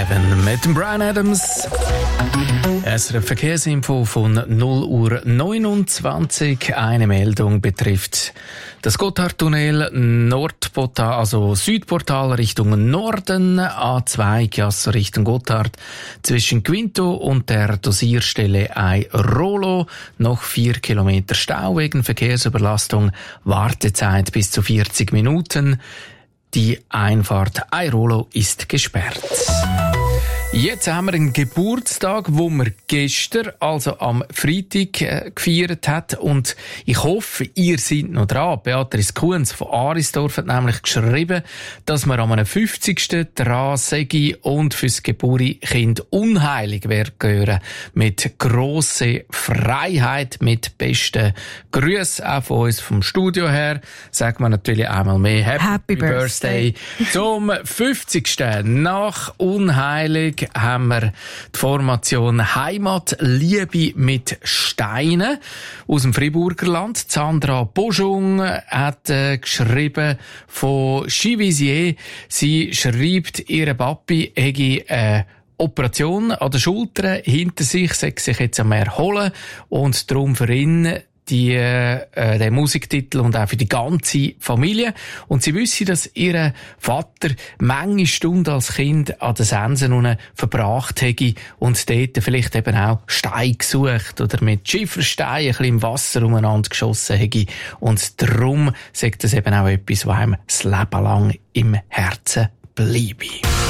11 mit dem Bryan Adams. SRF Verkehrsinfo von 0:29 Uhr. Eine Meldung betrifft das Gotthardtunnel Nordportal, also Südportal Richtung Norden, A2 Chiasso Richtung Gotthard, zwischen Quinto und der Dosierstelle Airolo. Noch 4 Kilometer Stau wegen Verkehrsüberlastung, Wartezeit bis zu 40 Minuten. Die Einfahrt Airolo ist gesperrt. Jetzt haben wir einen Geburtstag, wo wir gestern, also am Freitag, gefeiert hat. Und ich hoffe, ihr seid noch dran. Beatrice Kunz von Arisdorf hat nämlich geschrieben, dass wir an einem 50. dran sei und fürs Geburtskind unheilig werden gehören. Mit grosser Freiheit, mit besten Grüßen auch von uns vom Studio her. Sagen wir natürlich einmal mehr Happy Birthday zum 50. Nach unheilig haben wir die Formation Heimatliebe mit Steinen aus dem Friburger Land. Sandra Boschung hat geschrieben von Chivisier. Sie schreibt, ihre Papi hätte eine Operation an der Schulter hinter sich, sei sich jetzt am Erholen und darum für ihn der Musiktitel und auch für die ganze Familie. Und sie wissen, dass ihr Vater manche Stunden als Kind an den Sensen unten verbracht hätte und dort vielleicht eben auch Steine gesucht oder mit Schiefersteinen ein bisschen im Wasser umeinander geschossen hätte. Und darum sagt das eben auch etwas, was einem das Leben lang im Herzen bleibe.